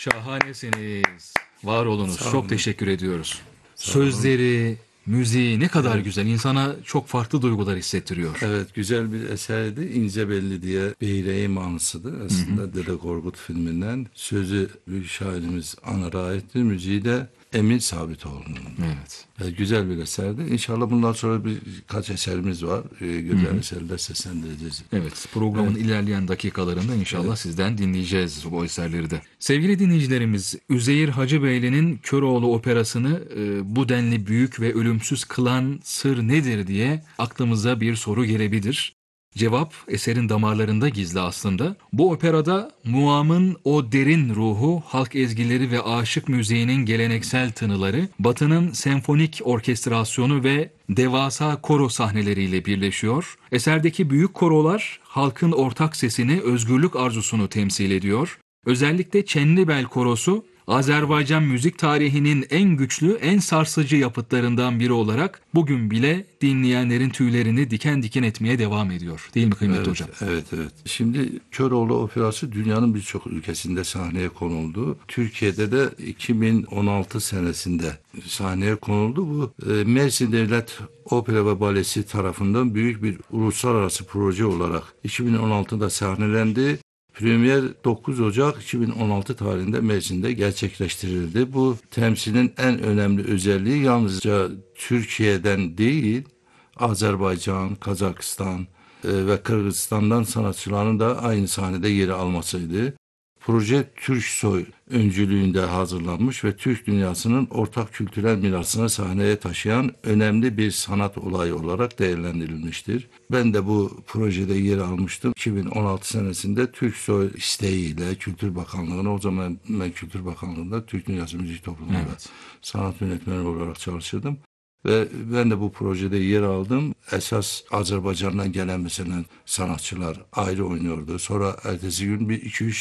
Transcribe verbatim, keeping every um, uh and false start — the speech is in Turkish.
Şahanesiniz. Var olunuz. Sağ Çok olun. teşekkür ediyoruz. Sağ olun. Sözleri, müziği ne kadar güzel. İnsana çok farklı duygular hissettiriyor. Evet, güzel bir eserdi. İnce Belli diye Beyreğin manısıdır. Aslında Dede Korkut filminden. Sözü büyük şairimiz Anar'a aittir. Müziği de Emin Sabitoğlu'nun. Evet. Evet, güzel bir eserdi. İnşallah bundan sonra birkaç eserimiz var. Ee, güzel eserler seslendireceğiz. Evet, programın ilerleyen dakikalarında inşallah sizden dinleyeceğiz bu eserleri de. Sevgili dinleyicilerimiz, Üzeyir Hacıbeyli'nin Köroğlu operasını e, bu denli büyük ve ölümsüz kılan sır nedir diye aklımıza bir soru gelebilir. Cevap eserin damarlarında gizli aslında. Bu operada Muam'ın o derin ruhu, halk ezgileri ve aşık müziğinin geleneksel tınıları, Batı'nın senfonik orkestrasyonu ve devasa koro sahneleriyle birleşiyor. Eserdeki büyük korolar halkın ortak sesini, özgürlük arzusunu temsil ediyor. Özellikle Çenlibel Korosu, Azerbaycan müzik tarihinin en güçlü, en sarsıcı yapıtlarından biri olarak bugün bile dinleyenlerin tüylerini diken diken etmeye devam ediyor. Değil mi kıymetli Evet, hocam? evet, evet. Şimdi Köroğlu Operası dünyanın birçok ülkesinde sahneye konuldu. Türkiye'de de iki bin on altı senesinde sahneye konuldu. Bu e, Mersin Devlet Opera ve Balesi tarafından büyük bir uluslararası proje olarak iki bin on altıda sahnelendi. Premier dokuz Ocak iki bin on altı tarihinde Mersin'de gerçekleştirildi. Bu temsilin en önemli özelliği yalnızca Türkiye'den değil, Azerbaycan, Kazakistan e, ve Kırgızistan'dan sanatçıların da aynı sahnede yeri almasıydı. Proje Türksoy öncülüğünde hazırlanmış ve Türk dünyasının ortak kültürel mirasını sahneye taşıyan önemli bir sanat olayı olarak değerlendirilmiştir. Ben de bu projede yer almıştım. iki bin on altı senesinde Türksoy isteğiyle Kültür Bakanlığı'na, o zaman ben Kültür Bakanlığı'nda Türk Dünyası Müzik Topluluğu'nda Evet. sanat yönetmeni olarak çalışırdım. Ve ben de bu projede yer aldım. Esas Azerbaycan'dan gelen mesela sanatçılar ayrı oynuyordu. Sonra ertesi gün bir iki üç